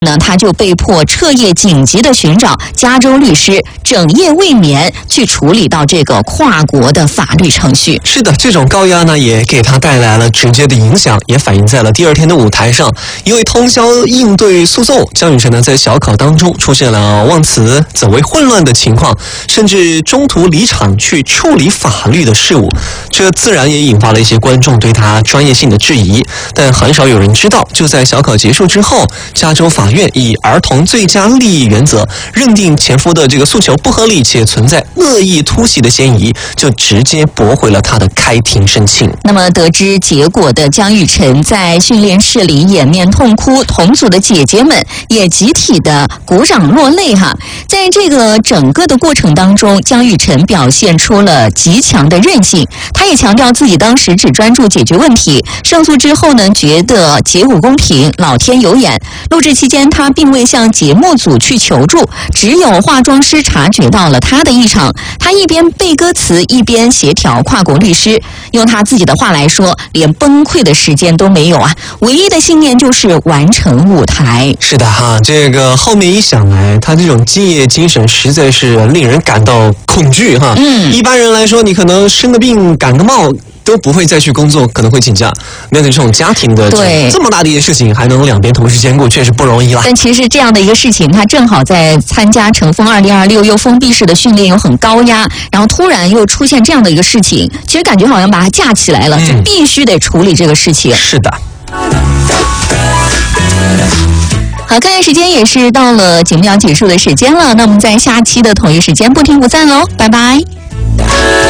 呢，他就被迫彻夜紧急的寻找加州律师，整夜未眠去处理到这个跨国的法律程序。 是的，这种高压呢，也给他带来了直接的影响，也反映在了第二天的舞台上。因为通宵应对诉讼，江雨晨呢在小考当中出现了忘词、走位混乱的情况，甚至中途离场去处理法律的事务，这自然也引发了一些观众对他专业性的质疑。但很少有人知道，就在小考结束之后，加州法院以儿童最佳利益原则认定前夫的这个诉求不合理且存在恶意突袭的嫌疑，就直接驳回了他的开庭申请。 那么得知结果的江雨晨在训练室里掩面痛哭，同组的姐姐们也集体的鼓掌落泪哈。在这个整个的过程当中，江雨晨表现出了极强的韧性，他也强调自己当时只专注解决问题，胜诉之后呢，觉得结果公平，老天有眼。录制期间，他并未向节目组去求助，只有化妆师察觉到了他的异常。他一边背歌词，一边协调跨国律师。用他自己的话来说，连崩溃的时间都没有啊！唯一的信念就是完成舞台。 是的哈，这个后面一想来，他这种敬业精神实在是令人感到恐惧哈。一般人来说，你可能生个病、感个冒都不会再去工作，可能会请假。面对这种家庭的这么大的一件事情，还能两边同时兼顾，确实不容易啦。 但其实这样的一个事情，他正好在参加乘风2026又封闭式的训练，又很高压，然后突然又出现这样的一个事情，其实感觉好像把他架起来了，就必须得处理这个事情。 是的。 好，看看时间也是到了节目要结束的时间了，那我们在下期的同一时间不听不散喽，拜拜。